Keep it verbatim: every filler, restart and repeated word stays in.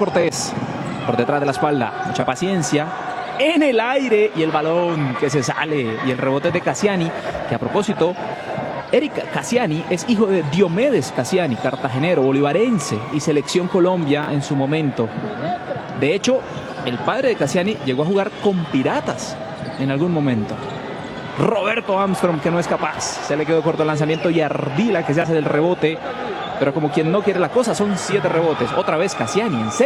Cortés. Por detrás de la espalda. Mucha paciencia. En el aire. Y el balón que se sale. Y el rebote de Cassiani. Que a propósito, Eric Cassiani es hijo de Diomedes Cassiani, cartagenero, bolivarense y selección Colombia en su momento. De hecho, el padre de Cassiani llegó a jugar con Piratas en algún momento. Roberto Armstrong, que no es capaz. Se le quedó corto el lanzamiento y Ardila, que se hace del rebote. Pero como quien no quiere la cosa, son siete rebotes. Otra vez Cassiani en serio.